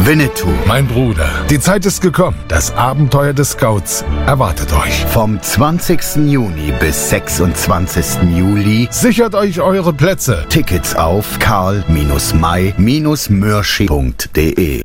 Winnetou. Mein Bruder, die Zeit ist gekommen. Das Abenteuer des Scouts erwartet euch. Vom 20. Juni bis 26. Juli Sichert euch eure Plätze. Tickets auf karl-may-mürsching.de.